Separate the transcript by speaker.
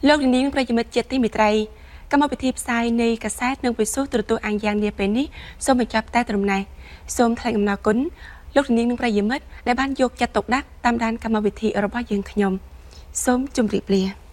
Speaker 1: លោកនាងប្រិយមិត្តជាទីមេត្រីកម្មវិធីផ្សាយនៃកាសែតនិងវិទ្យុទូរទស្សន៍អាំងយ៉ាងនាពេលនេះសូមបញ្ចប់តែត្រឹមនេះសូមថ្លែងអំណរគុណលោកនាងនិងប្រិយមិត្តដែលបានយកចិត្តទុកដាក់តាមដានកម្មវិធីរបស់យើងខ្ញុំសូមជម្រាបលា